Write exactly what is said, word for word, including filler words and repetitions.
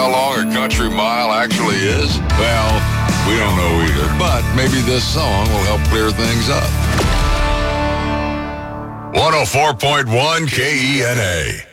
how long a country mile actually is? Well, we don't know either, but maybe this song will help clear things up. one oh four point one K E N A